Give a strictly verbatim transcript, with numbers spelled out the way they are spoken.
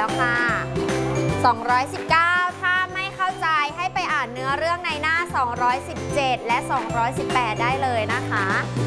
แล้วค่ะสองร้อยสิบเก้าถ้าไม่เข้าใจให้ไปอ่านเนื้อเรื่องในหน้าสองร้อยสิบเจ็ดและสองร้อยสิบแปดได้เลยนะคะ